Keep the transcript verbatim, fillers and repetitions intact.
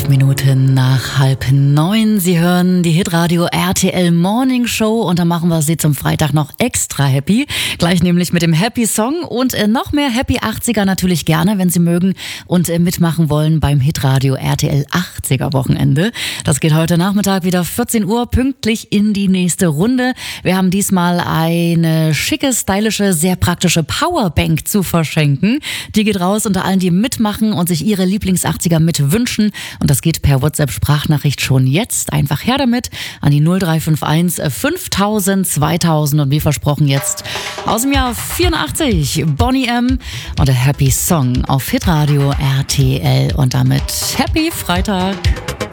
Fünf Minuten nach halb neun. Sie hören die Hitradio R T L Morning Show und da machen wir Sie zum Freitag noch extra happy. Gleich nämlich mit dem Happy Song und äh, noch mehr Happy achtziger natürlich gerne, wenn Sie mögen und äh, mitmachen wollen beim Hitradio R T L achtziger Wochenende. Das geht heute Nachmittag wieder vierzehn Uhr pünktlich in die nächste Runde. Wir haben diesmal eine schicke, stylische, sehr praktische Powerbank zu verschenken. Die geht raus unter allen, die mitmachen und sich ihre Lieblings-achtziger mit wünschen. Und das geht per WhatsApp-Sprachnachricht schon jetzt. Einfach her damit an die null drei fünf eins fünftausend zweitausend und wie versprochen jetzt aus dem Jahr vierundachtzig Boney M. und der Happy Song auf Hitradio R T L und damit Happy Freitag.